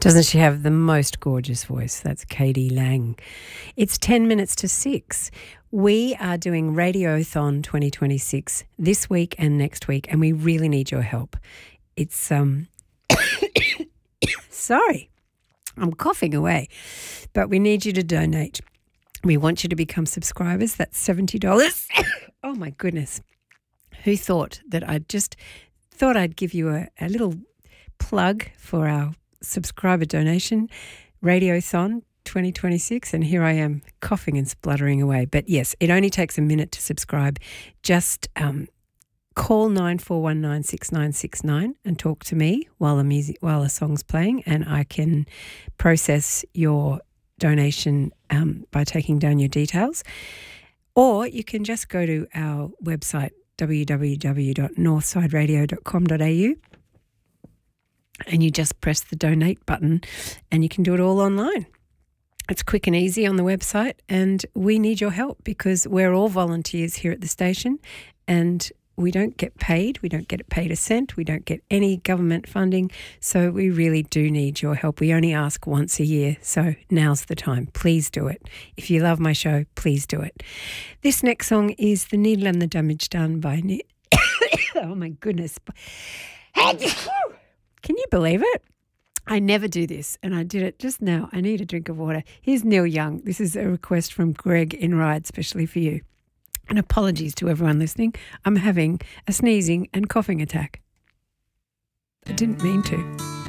Doesn't she have the most gorgeous voice? That's Katie Lang. It's 10 minutes to 6. We are doing Radiothon 2026 this week and next week, and we really need your help. It's, sorry, I'm coughing away, but we need you to donate. We want you to become subscribers. That's $70. Oh, my goodness. Who thought that I'd give you a little plug for our subscriber donation, Radiothon 2026, and here I am coughing and spluttering away. But yes, it only takes a minute to subscribe. Just call 94196969 and talk to me while the song's playing, and I can process your donation by taking down your details. Or you can just go to our website, www.northsideradio.com.au, and you just press the donate button and you can do it all online. It's quick and easy on the website, and we need your help because we're all volunteers here at the station and we don't get paid. We don't get paid a cent. We don't get any government funding. So we really do need your help. We only ask once a year. So now's the time. Please do it. If you love my show, please do it. This next song is The Needle and the Damage Done by oh my goodness. Can you believe it? I never do this, and I did it just now. I need a drink of water. Here's Neil Young. This is a request from Greg in Ryde, especially for you. And apologies to everyone listening. I'm having a sneezing and coughing attack. I didn't mean to.